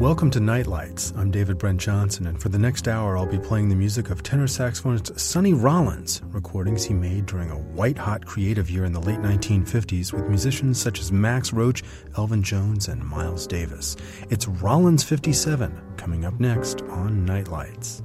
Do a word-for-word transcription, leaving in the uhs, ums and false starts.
Welcome to Nightlights. I'm David Brent Johnson, and for the next hour I'll be playing the music of tenor saxophonist Sonny Rollins, recordings he made during a white-hot creative year in the late nineteen fifties with musicians such as Max Roach, Elvin Jones, and Miles Davis. It's Rollins fifty-seven, coming up next on Nightlights.